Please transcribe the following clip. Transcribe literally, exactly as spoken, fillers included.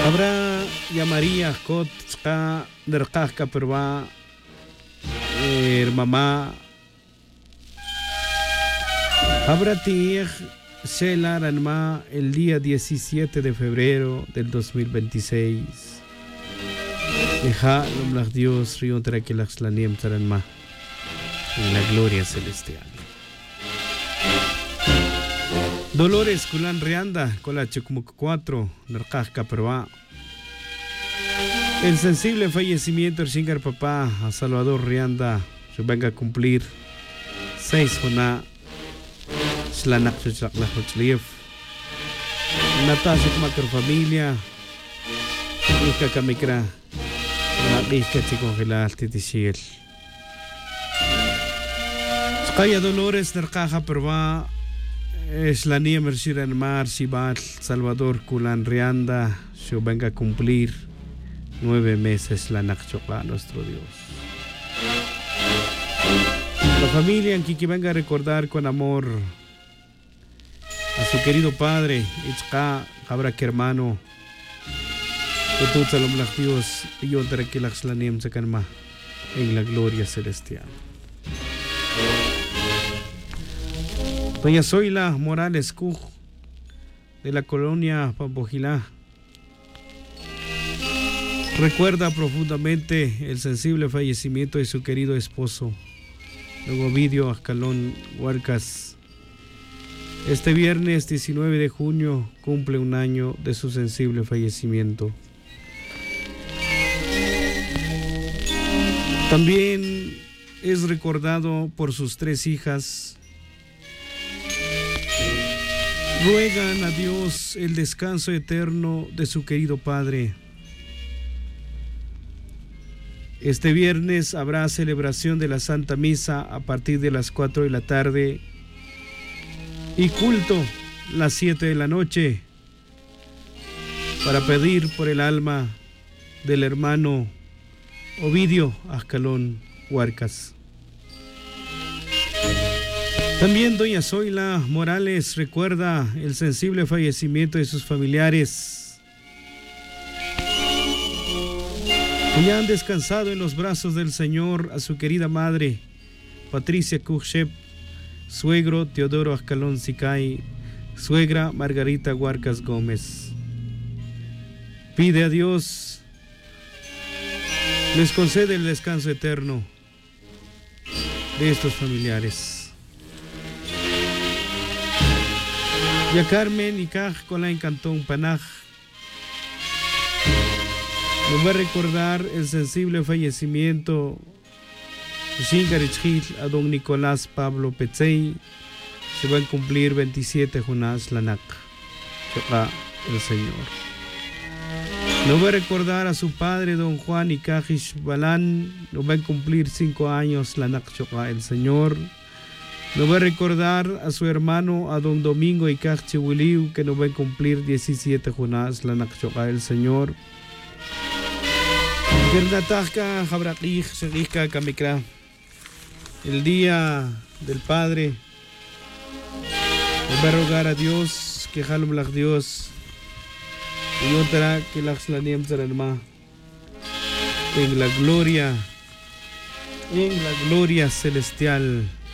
Habrá llamaría Kotska Nerkaka Perva mamá Habrá Tieg Shela Ranma el día diecisiete de febrero del dos mil veintiséis. Deja Lomlach Dios Río Traquilaxlaniem Taranma en la gloria celestial. Dolores Kulan Rianda, Colache como cuatro, Nerkajka Perva. El sensible fallecimiento del Shingar Papá a Salvador Rianda se venga a cumplir seis Jona Shlanak Shlaklachlief. Natasha Makar familia, Ika Kamikra, Ika Chikongelal Titishil. Skaya Dolores Nerkaja Perva. Es la niña Mercira en Mar, Sibat, Salvador Kulan Rianda, se venga a cumplir nueve meses la Nakchopa, nuestro Dios. La familia en Kiki venga a recordar con amor a su querido padre, Itzka, Cabra que hermano, que tú salom la Dios, y yo entre que la Xlaniem se calma en la gloria celestial. Doña Zoila Morales Cuj, de la colonia Pampojilá, recuerda profundamente el sensible fallecimiento de su querido esposo, don Ovidio Ascalón Huarcas. Este viernes diecinueve de junio cumple un año de su sensible fallecimiento. También es recordado por sus tres hijas. Ruegan a Dios el descanso eterno de su querido padre. Este viernes habrá celebración de la Santa Misa a partir de las cuatro de la tarde y culto las siete de la noche para pedir por el alma del hermano Ovidio Ascalón Huarcas. También doña Zoila Morales recuerda el sensible fallecimiento de sus familiares que ya han descansado en los brazos del Señor, a su querida madre Patricia Kuchep, suegro Teodoro Ascalón Sicay, suegra Margarita Huarcas Gómez. Pide a Dios les concede el descanso eterno de estos familiares. Y a Carmen y Kaj con la Encantón Panaj nos va a recordar el sensible fallecimiento de Shingarichil a don Nicolás Pablo Petzey. Se van a cumplir veintisiete Jonás Lanak, el Señor. Nos va a recordar a su padre don Juan Ikajish Balán. Nos va a cumplir cinco años Lanak, el Señor. Nos va a recordar a su hermano, a don Domingo Ikaj Chihuiliu, que nos va a cumplir diecisiete Jonás Lanak, el Señor. El día del Padre, nos va a rogar a Dios que jalum lach Dios y yo tara que lach laniem taranma en la gloria, en la gloria celestial.